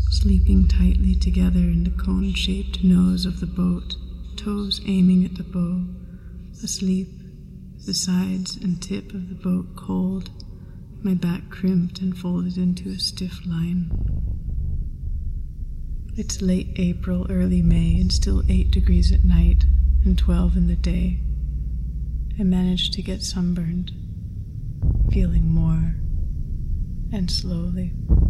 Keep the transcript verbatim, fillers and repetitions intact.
sleeping tightly together in the cone-shaped nose of the boat, toes aiming at the bow, asleep, the sides and tip of the boat cold, my back crimped and folded into a stiff line. It's late April, early May, and still eight degrees at night and twelve in the day. I managed to get sunburned, feeling more, and slowly.